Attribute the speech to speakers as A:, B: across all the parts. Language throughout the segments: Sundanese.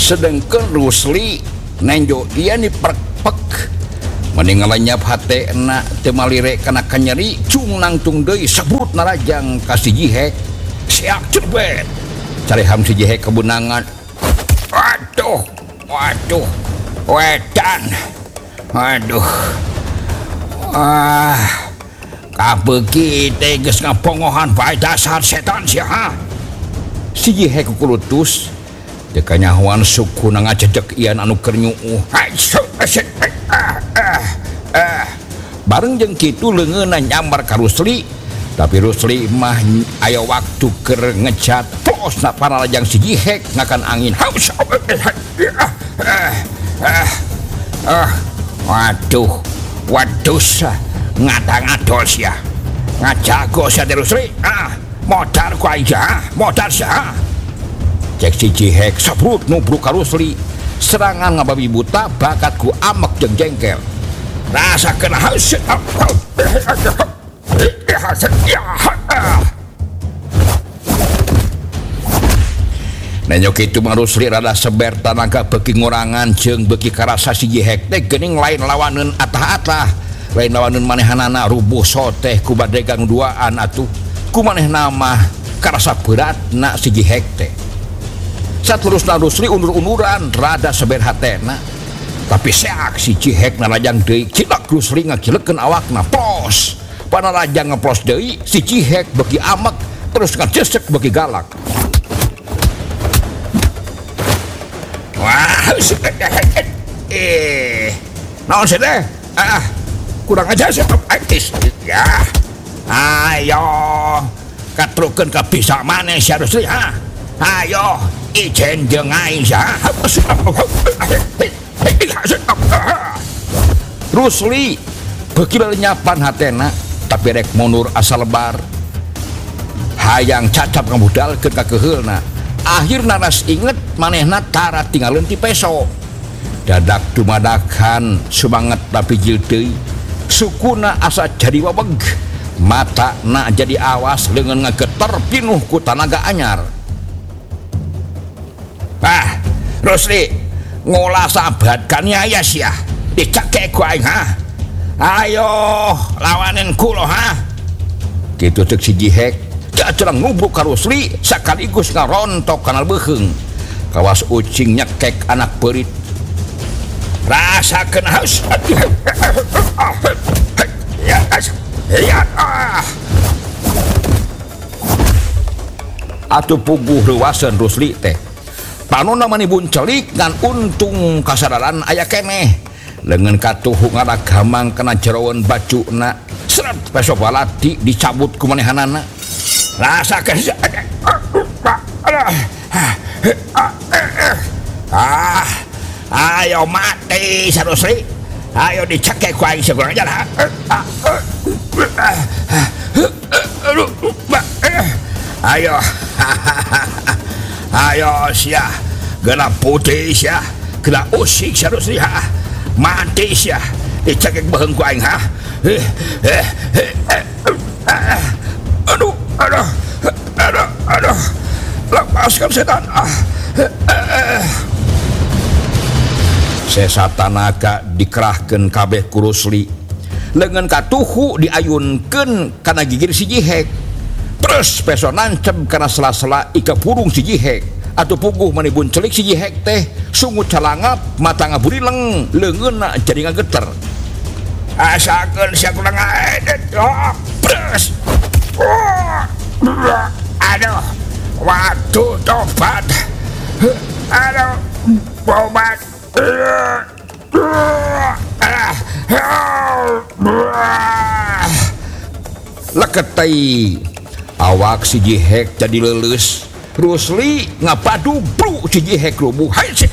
A: sedangkan Rusli nenjo iya ni pek meninggalnya hate enak temalire kana kanyeri cung nangtung deui sebut narajang kasih jihek siak cerbet cari ham si jihek kebenangan waduh wedan aduh kabeuki teh geus ngapongohan bae dasar setan sia ha si jihek kulutus teu kanyahoan suku na ngacedek ian anu keur nyuuh bareng jeung kitu leungeunna nyambar ka Rusli tapi Rusli mah aya waktu keur ngecat posna panalajang si jihek ngakan angin haus waduh ngadang-adol sia ngajago sia Rusli modar ku aja modar sia cek si jihek sabrut nubruk ka Rusli serangan ngababi buta bakat ku amek jeung jengkel rasakeun haus Nanya kitu mah Rusli rada seber tanaga beuki ngurangan jeung beuki karasa si jihek teh geuning lain lawaneun atah-atah lain lawaneun manehanana rubuh soteh ku badegang duaan atuh ku manehna mah karasa beratna si jihek teh saterusna Rusli undur-unduran rada seber hatena tapi seak si jihek narajang deui cilak Rusli ngakilekeun awakna plos panarajang ngeplos deui si jihek beuki amek terus ngacesek beuki galak wah naon sih teh kurang aja sih aktif ya ayo katrukeun ka bisa maneh sia Rusli ha ayo ijen jeung aing sia Rusli beuki leunyapan hatena tapi rek mundur asal lebar hayang cacap ngabudalkeun ka keheulna akhirna ras inget manehna tara tinggalin ti peso dadak dumadakan semangat tapi jil deui sukuna asa jadi wabeg mata na jadi awas leungeun ngageter pinuh ku tanaga anyar Rusli ngolah sabat kan aya sia dicekek ku aing ha ayo lawanin kulo ha kitu ceuk si jihek cacerang nubruk ka Rusli sakaligus ngarontok kana beuheung kawas ucing nyekek anak peurit rasakeun haus atuh puguh reuwaseun Rusli teh panonna mani buncelik ngan untung kasadaran aya keneh leungeun katuhu ngaragamang kana jeroeun bacuna seret peso balati dicabut ku manehanana rasakeun ayo mati si Rusli ayo dicekek ku aing sekurang ajar ayo ayo sia geuna putih sia geuna usik sia Rusli mati sia dicekek beuheung ku aing aduh lepaskan setan sesatanaga dikerahkeun kabeh ku Rusli leungeun katuhu diayunkeun kana gigir si jihek terus peso nancep kana sela-sela ika burung si jihek atuh puguh mani buncelik si jihek teh sungut calangap mata ngaburileng leungeunna jadi ngageter asakeun sia kurang aedet pres aduh waktu tobat aduh tobat leketei awak si jihek jadi leuleus Rusli ngapadu bru si jihek rubuh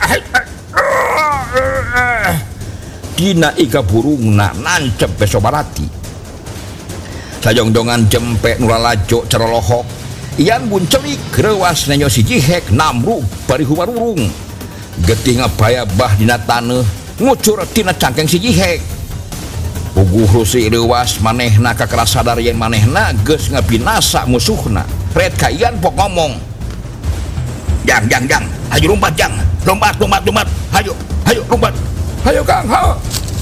A: dina iga burungna nancep peso barati sajongjongan jempe nulalajo cerolohok ian buncelik reuwas nenyo si jihek namruk bari humarurung getih ngapayabah dina taneuh ngucur tina cangkeng si jihek puguh Rusli leuwas manehna kakara sadar yen manehna geus ngabinasa musuhna red ka ian pok ngomong Jang. Hayu lompat jang. Lompat. Hayu lompat. Hayu Kang. Ha.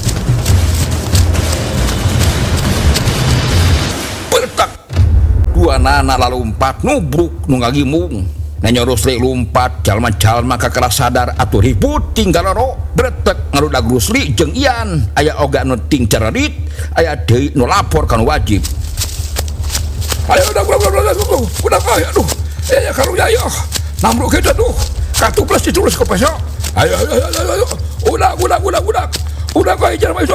A: Bertak. Dua nana lompat nubruk nu ngagimung. Nanya Rusli lompat jalma-jalma kakara sadar atuh ribut tinggal ro bretek ngarudag Rusli jeung Ian aya oga nu ting cererit aya deui nu lapor kana wajib. Ayo udah aduh ya karunya ayo nambruk kita tuh kartu plus ditulis ke pesok ayo udah kau ijar ayo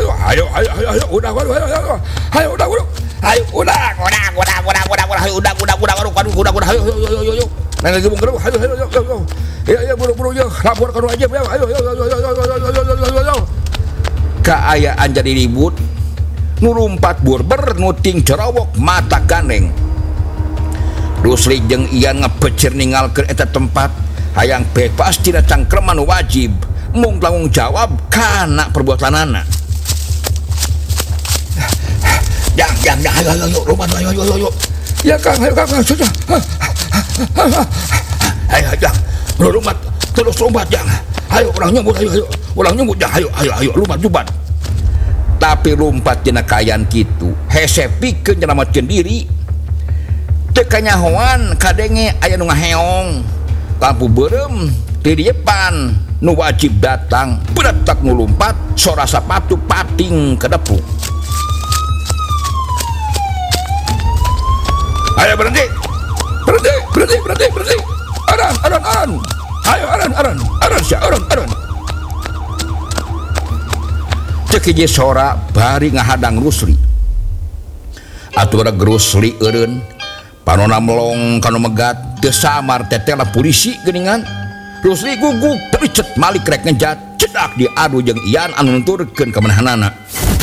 A: nang lagi bung ayo ya buru-buru ya lapor ke wajib ya ayo kaayaan jadi ribut nu lumpat burber nuting cerowok mata ganeng. Rusli jeung Ian ngepecir ninggalkeun eta tempat hayang bebas tina cangkreman wajib mung tanggung jawab kana perbuatanana. Jang ayo lumpat ayo ya Kang sudah ayo Jang lumpat terus lumpat Jang ayo urang nyebut Jang ayo lumpat jubat. Tapi lumpat tina kayan kitu hese pikeun nyelametkeun diri teu kanyahoan kadenge aya nu ngaheong lampu beureum di depan nu wajib datang beretak nu lumpat sora sapatu pating kedepuk. Ayo berhenti aran ayo aran sia aran cek hiji sora bari ngahadang Rusli atur Rusli eureun panona melong kanu megat teu samar tetela polisi geuningan Rusli guguk tapi cet malik rek ngejat cedak diadu jeung Ian anu nuturkeun kamanahanana.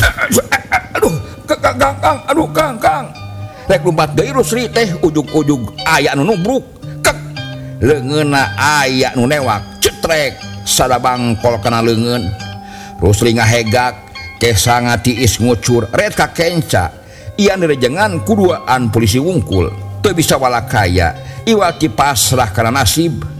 A: Aduh Kang rek lumpat deui Rusli teh ujug-ujug aya anu nubruk kek leungeunna aya nu newak cetrek sadabangkol kana leungeun. Rusli ngahegak kesa ngatiis ngucur red ka kenca Ian direjengan kuduaan polisi wungkul teu bisa walakaya iwaki pasrah kana nasib.